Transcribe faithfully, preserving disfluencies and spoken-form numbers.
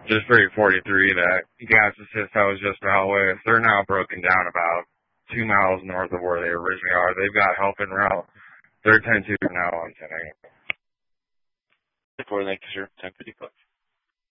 just for forty-three, that gas assist I was just out with, they're now broken down about two miles north of where they originally are. They've got help en route. They're ten two now on ten A. Thank you, sir. ten fifty-five.